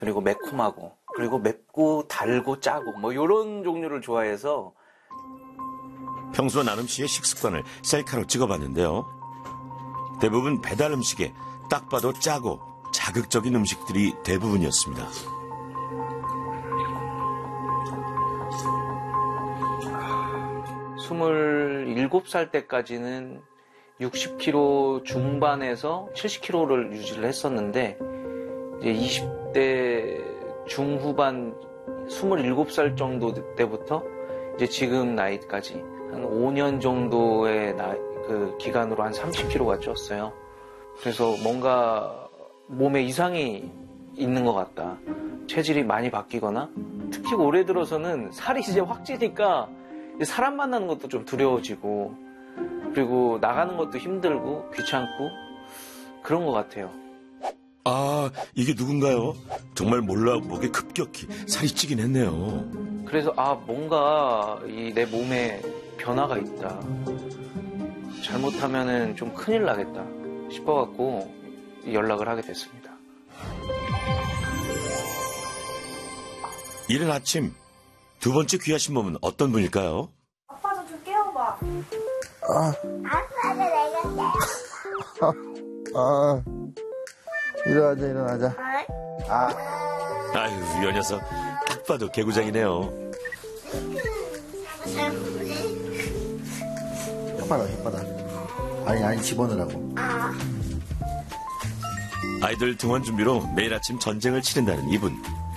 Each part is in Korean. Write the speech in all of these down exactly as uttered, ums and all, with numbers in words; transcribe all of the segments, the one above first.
그리고 매콤하고, 그리고 맵고 달고 짜고 뭐 이런 종류를 좋아해서. 평소 나름 씨의 식습관을 셀카로 찍어봤는데요. 대부분 배달 음식에 딱 봐도 짜고 자극적인 음식들이 대부분이었습니다. 스물일곱 살 때까지는 육십 킬로그램 중반에서 칠십 킬로그램를 유지를 했었는데, 이제 이십 대 중후반 스물일곱 살 정도 때부터 이제 지금 나이까지 한 오 년 정도의 나이, 그 기간으로 한 삼십 킬로그램가 쪘어요. 그래서 뭔가 몸에 이상이 있는 것 같다. 체질이 많이 바뀌거나, 특히 올해 들어서는 살이 이제 확 찌니까 사람 만나는 것도 좀 두려워지고, 그리고 나가는 것도 힘들고 귀찮고 그런 것 같아요. 아, 이게 누군가요? 정말 몰라 보게 급격히 살이 찌긴 했네요. 그래서 아, 뭔가 이 내 몸에 변화가 있다. 잘못하면은 좀 큰일 나겠다 싶어갖고 연락을 하게 됐습니다. 이른 아침 두 번째 귀하신 몸은 어떤 분일까요? 아빠도 좀 깨워봐. 아, 아빠도 내가 깨워. 아, 일어나자, 일어나자. 아, 아유, 이 녀석 딱 봐도 개구장이네요. 혓바닥, 혓바닥. 아니, 아니, 집어넣으라고. 아이들 등원 준비로 매일 아침 전쟁을 치른다는 이분.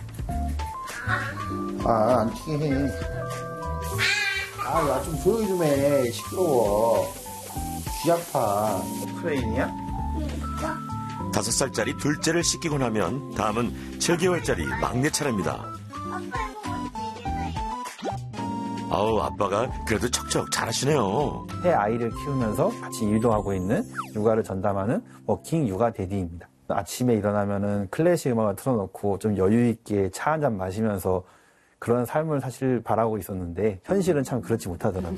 아, 안 튀게 해. 아, 야, 좀 조용히 좀 해. 시끄러워. 귀 아파. 프레인이야? 다섯 살짜리 둘째를 씻기고 나면 다음은 칠 개월짜리 막내 차례입니다. 아우, 아빠가 그래도 척척 잘하시네요. 새 아이를 키우면서 같이 일도 하고 있는 육아를 전담하는 워킹 육아 대디입니다. 아침에 일어나면은 클래식 음악을 틀어놓고 좀 여유 있게 차 한 잔 마시면서 그런 삶을 사실 바라고 있었는데 현실은 참 그렇지 못하더라고요.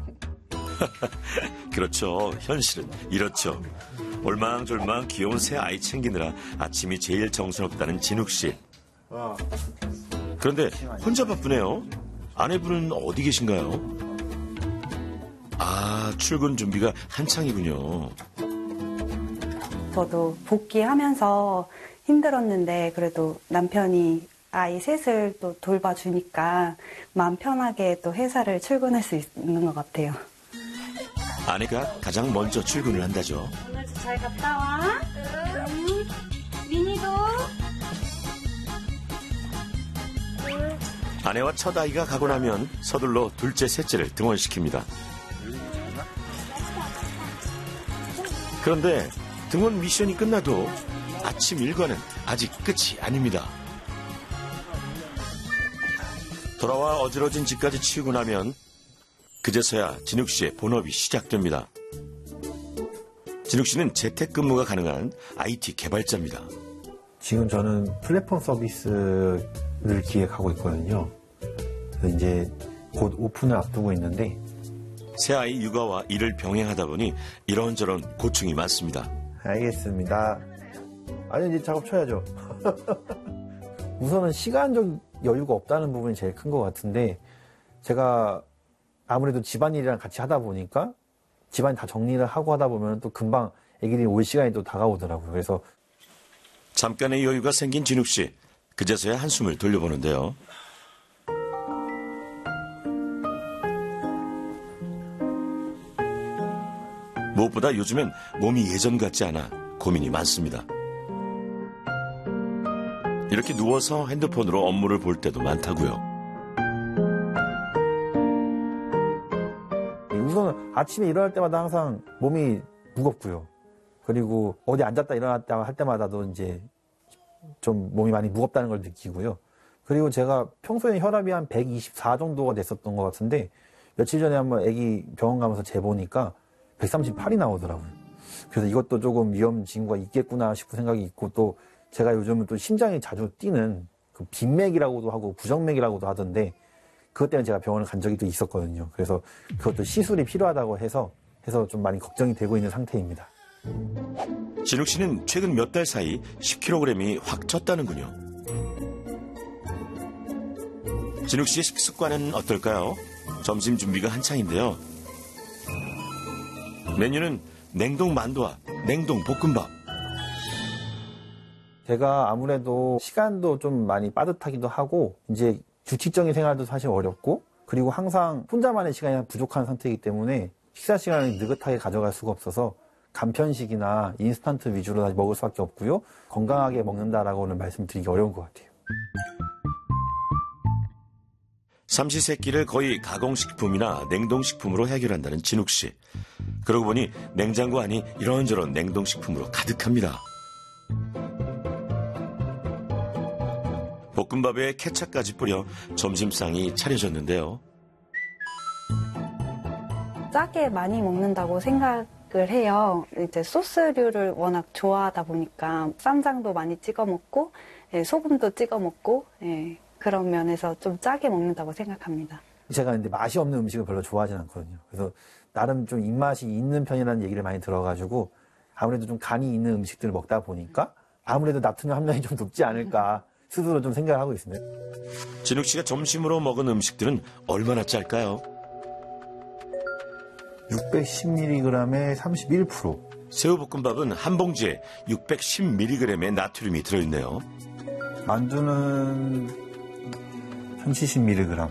그렇죠. 현실은 이렇죠. 올망졸망 귀여운 새 아이 챙기느라 아침이 제일 정신없다는 진욱 씨. 그런데 혼자 바쁘네요. 아내분은 어디 계신가요? 아, 출근 준비가 한창이군요. 저도 복귀하면서 힘들었는데 그래도 남편이 아이 셋을 또 돌봐주니까 마음 편하게 또 회사를 출근할 수 있는 것 같아요. 아내가 가장 먼저 출근을 한다죠. 오늘도 잘 갔다 와. 응. 미니도. 아내와 첫 아이가 가고 나면 서둘러 둘째, 셋째를 등원시킵니다. 그런데 등원 미션이 끝나도 아침 일과는 아직 끝이 아닙니다. 돌아와 어지러진 집까지 치우고 나면 그제서야 진욱 씨의 본업이 시작됩니다. 진욱 씨는 재택근무가 가능한 아이티 개발자입니다. 지금 저는 플랫폼 서비스를 기획하고 있거든요. 그래서 이제 곧 오픈을 앞두고 있는데 새아이 육아와 일을 병행하다 보니 이런저런 고충이 많습니다. 알겠습니다. 아니, 이제 작업 쳐야죠. 우선은 시간적 여유가 없다는 부분이 제일 큰 것 같은데 제가 아무래도 집안일이랑 같이 하다 보니까 집안 다 정리를 하고 하다 보면 또 금방 애기들이 올 시간이 또 다가오더라고요. 그래서 잠깐의 여유가 생긴 진욱 씨. 그제서야 한숨을 돌려보는데요. 무엇보다 요즘엔 몸이 예전 같지 않아 고민이 많습니다. 이렇게 누워서 핸드폰으로 업무를 볼 때도 많다고요. 우선은 아침에 일어날 때마다 항상 몸이 무겁고요. 그리고 어디 앉았다 일어났다 할 때마다도 이제 좀 몸이 많이 무겁다는 걸 느끼고요. 그리고 제가 평소에 혈압이 한 백이십사 정도가 됐었던 것 같은데 며칠 전에 한번 아기 병원 가면서 재보니까 백삼십팔이 나오더라고요. 그래서 이것도 조금 위험 징후가 있겠구나 싶은 생각이 있고, 또 제가 요즘은 또 심장이 자주 뛰는 그 빈맥이라고도 하고 부정맥이라고도 하던데 그것 때문에 제가 병원을 간 적이 또 있었거든요. 그래서 그것도 시술이 필요하다고 해서 해서 좀 많이 걱정이 되고 있는 상태입니다. 진욱 씨는 최근 몇 달 사이 십 킬로그램이 확 쪘다는군요. 진욱 씨의 식습관은 어떨까요? 점심 준비가 한창인데요. 메뉴는 냉동 만두와 냉동 볶음밥. 제가 아무래도 시간도 좀 많이 빠듯하기도 하고 이제 규칙적인 생활도 사실 어렵고 그리고 항상 혼자만의 시간이 부족한 상태이기 때문에 식사 시간을 느긋하게 가져갈 수가 없어서 간편식이나 인스턴트 위주로 먹을 수밖에 없고요. 건강하게 먹는다라고는 말씀드리기 어려운 것 같아요. 삼시세끼를 거의 가공식품이나 냉동식품으로 해결한다는 진욱 씨. 그러고 보니 냉장고 안이 이런저런 냉동식품으로 가득합니다. 볶음밥에 케찹까지 뿌려 점심상이 차려졌는데요. 짜게 많이 먹는다고 생각을 해요. 이제 소스류를 워낙 좋아하다 보니까 쌈장도 많이 찍어 먹고 예, 소금도 찍어 먹고 예, 그런 면에서 좀 짜게 먹는다고 생각합니다. 제가 근데 맛이 없는 음식을 별로 좋아하진 않거든요. 그래서 나름 좀 입맛이 있는 편이라는 얘기를 많이 들어가지고 아무래도 좀 간이 있는 음식들을 먹다 보니까 아무래도 나트륨 함량이 좀 높지 않을까 스스로 좀 생각을 하고 있습니다. 진욱 씨가 점심으로 먹은 음식들은 얼마나 짤까요? 육백십 밀리그램에 삼십일 퍼센트. 새우볶음밥은 한 봉지에 육백십 밀리그램의 나트륨이 들어있네요. 만두는 천칠십 밀리그램.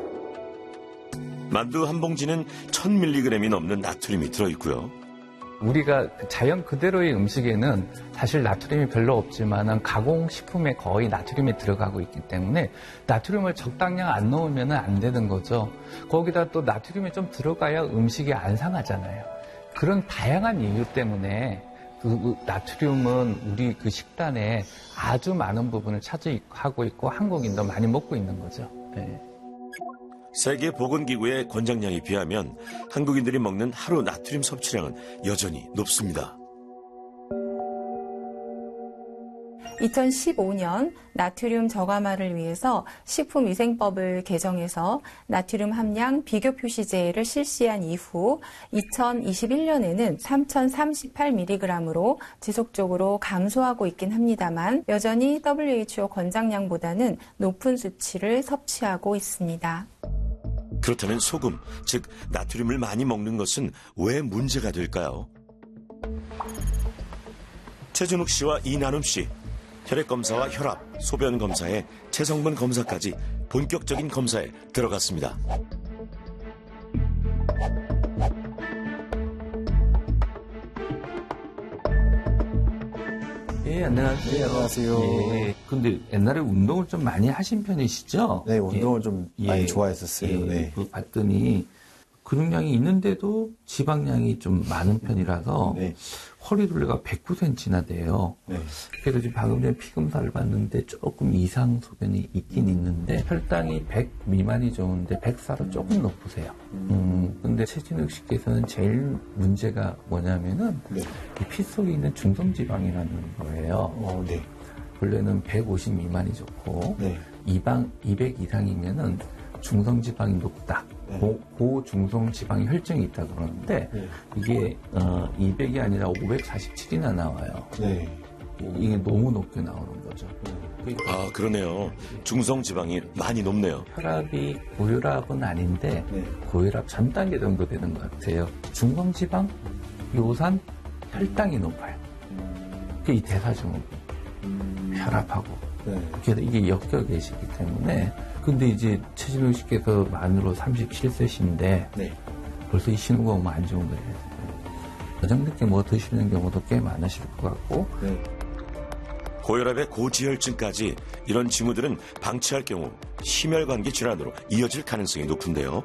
만두 한 봉지는 천 밀리그램이 넘는 나트륨이 들어있고요. 우리가 자연 그대로의 음식에는 사실 나트륨이 별로 없지만 가공식품에 거의 나트륨이 들어가고 있기 때문에 나트륨을 적당량 안 넣으면 안 되는 거죠. 거기다 또 나트륨이 좀 들어가야 음식이 안 상하잖아요. 그런 다양한 이유 때문에 그 나트륨은 우리 그 식단에 아주 많은 부분을 차지하고 있고 한국인도 많이 먹고 있는 거죠. 네. 세계보건기구의 권장량에 비하면 한국인들이 먹는 하루 나트륨 섭취량은 여전히 높습니다. 이천십오 년 나트륨 저감화를 위해서 식품위생법을 개정해서 나트륨 함량 비교 표시제를 실시한 이후 이천이십일 년에는 삼천삼십팔 밀리그램으로 지속적으로 감소하고 있긴 합니다만 여전히 더블유에이치오 권장량보다는 높은 수치를 섭취하고 있습니다. 그렇다면 소금, 즉 나트륨을 많이 먹는 것은 왜 문제가 될까요? 최준욱 씨와 이나눔 씨, 혈액검사와 혈압, 소변검사에 체성분 검사까지 본격적인 검사에 들어갔습니다. 예, 안녕하세요. 네, 안녕하세요. 예, 근데 옛날에 운동을 좀 많이 하신 편이시죠? 네, 운동을 예. 좀 예. 많이 좋아했었어요. 예, 네. 그 봤더니 근육량이 있는데도 지방량이 좀 많은 편이라서 네. 허리둘레가 백구 센티미터나 돼요. 네. 그래서 지금 방금 전에 피검사를 봤는데 조금 이상 소변이 있긴 있는데 혈당이 백 미만이 좋은데 백사로 조금 높으세요. 음, 근데 최진욱 씨께서는 제일 문제가 뭐냐면은 네. 이 피 속에 있는 중성지방이라는 거예요. 어, 네. 원래는 백오십 미만이 좋고 네. 이방 이백 이상이면은 중성지방이 높다. 네. 고, 고중성지방이 혈증이 있다 그러는데 네. 이게 어, 이백이 아니라 오백사십칠이나 나와요. 네. 이게 너무 높게 나오는 거죠. 아, 그러네요. 중성지방이 많이 높네요. 혈압이 고혈압은 아닌데 네. 고혈압 전 단계 정도 되는 것 같아요. 중성지방, 요산, 혈당이 높아요. 그게 이 대사증후군, 혈압하고. 네. 그래서 이게 엮여 계시기 때문에 근데 이제 최진욱 씨께서 만으로 삼십칠 세신데 네. 벌써 이 신호가 오면 안 좋은 거예요. 저녁늦게 뭐 드시는 경우도 꽤 많으실 것 같고 네. 고혈압에 고지혈증까지 이런 징후들은 방치할 경우 심혈관계 질환으로 이어질 가능성이 높은데요.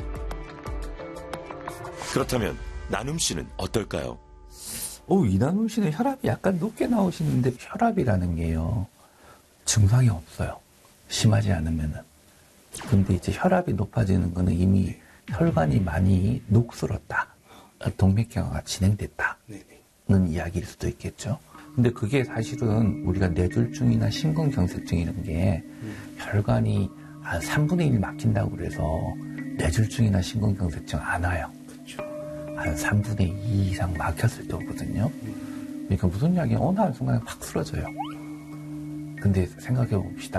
그렇다면 나눔 씨는 어떨까요? 오, 이나눔 씨는 혈압이 약간 높게 나오시는데 혈압이라는 게요. 증상이 없어요. 심하지 않으면은. 근데 이제 혈압이 높아지는 거는 이미 혈관이 많이 녹슬었다. 동맥경화가 진행됐다는 이야기일 수도 있겠죠. 근데 그게 사실은 우리가 뇌졸중이나 심근경색증 이런 게 혈관이 한 삼분의 일 막힌다고 그래서 뇌졸중이나 심근경색증 안 와요. 한 삼분의 이 이상 막혔을 때 오거든요. 그러니까 무슨 이야기냐, 어느 한순간에 확 쓰러져요. 근데 생각해 봅시다.